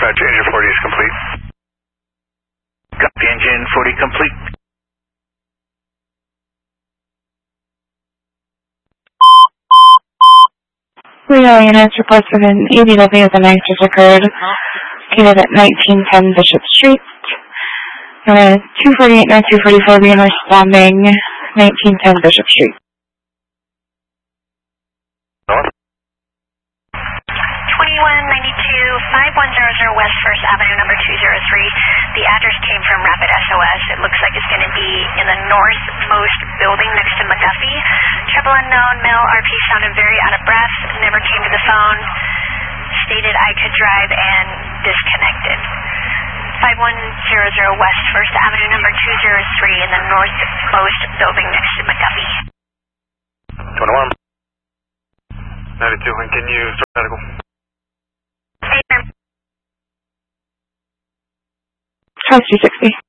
dispatch, engine 40 is complete. Copy, engine 40 complete. Leo units reports of an ADW of the night has occurred located at 1910 Bishop Street. 248 North 244 being responding 1910 Bishop Street. North. 2192-5100 West 1st Avenue, number 203. The address came from Rapid SOS. It looks like it's going to be in the northmost building next to McDuffie. Triple unknown, male RP sounded very out of breath, never came to the phone, stated I could drive and disconnected. 5100 West 1st Avenue, number 203 in the northmost building next to McDuffie. 21. 92, and can you start medical? House 260.